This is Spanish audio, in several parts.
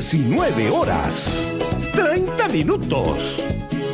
19 horas, 30 minutos.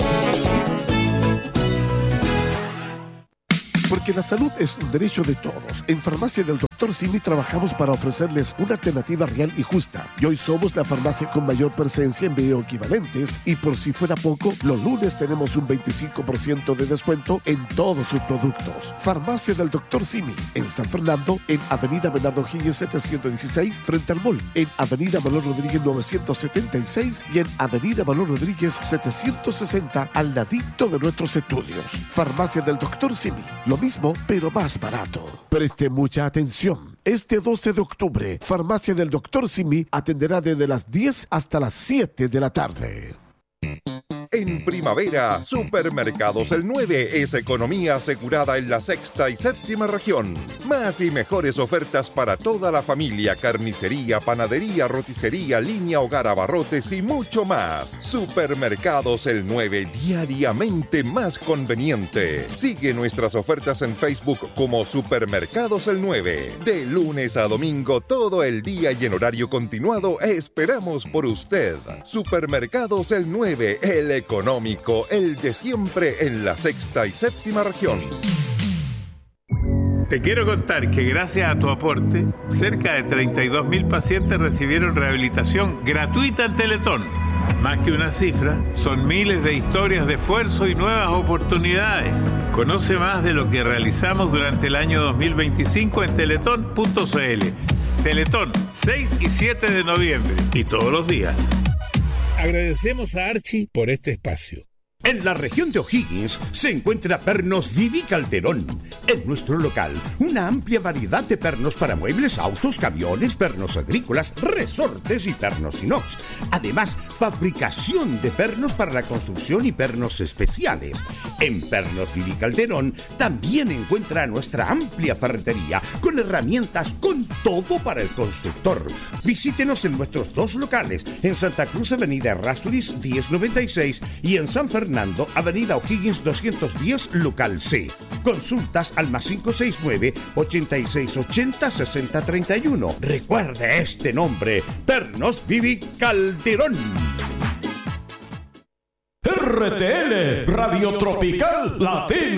Porque la salud es un derecho de todos. En Farmacia del Dr. Simi trabajamos para ofrecerles una alternativa real y justa. Y hoy somos la farmacia con mayor presencia en bioequivalentes. Y por si fuera poco, los lunes tenemos un 25% de descuento en todos sus productos. Farmacia del Dr. Simi, en San Fernando, en Avenida Bernardo Higgins 716, frente al mall. En Avenida Manuel Rodríguez 976 y en Avenida Manuel Rodríguez 760, al ladito de nuestros estudios. Farmacia del Dr. Simi. Lo mismo, pero más barato. Preste mucha atención. Este 12 de octubre, Farmacia del Dr. Simi atenderá desde las 10 hasta las 7 de la tarde. En primavera, Supermercados El 9 es economía asegurada en la sexta y séptima región. Más y mejores ofertas para toda la familia, carnicería, panadería, roticería, línea, hogar, abarrotes y mucho más. Supermercados El 9, diariamente más conveniente. Sigue nuestras ofertas en Facebook como Supermercados El 9. De lunes a domingo, todo el día y en horario continuado, esperamos por usted. Supermercados El 9, el económico, el de siempre en la sexta y séptima región. Te quiero contar que gracias a tu aporte, cerca de 32.000 pacientes recibieron rehabilitación gratuita en Teletón. Más que una cifra, son miles de historias de esfuerzo y nuevas oportunidades. Conoce más de lo que realizamos durante el año 2025 en teletón.cl. Teletón, 6 y 7 de noviembre y todos los días. Agradecemos a Archie por este espacio. En la región de O'Higgins se encuentra Pernos Vivi Calderón. En nuestro local, una amplia variedad de pernos para muebles, autos, camiones, pernos agrícolas, resortes y pernos inox. Además, fabricación de pernos para la construcción y pernos especiales. En Pernos Vivi Calderón también encuentra nuestra amplia ferretería con herramientas con todo para el constructor. Visítenos en nuestros dos locales, en Santa Cruz, Avenida Errázuriz 1096 y en San Fernando, Avenida O'Higgins 210, local C. Consultas al más 569-8680-6031. Recuerde este nombre, Pernos Vivi Calderón. RTL, Radio Tropical Latina.